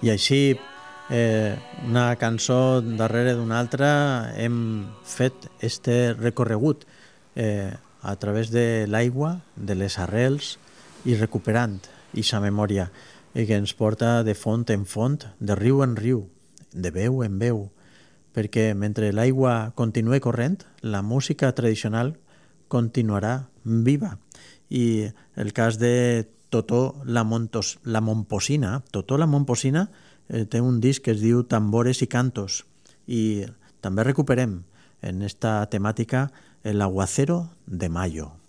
I així, una cançó darrere d'una altra, hem fet este recorregut a través de l'aigua, de les arrels i recuperant ixa memòria que ens porta de font en font, de riu en riu, de veu en veu, perquè mentre l'aigua continue corrent, la música tradicional continuarà viva. I el cas de la Momposina, Totó la Momposina té un disc que es diu Tambores i Cantos i també recuperem en esta temàtica el aguacero de mayo.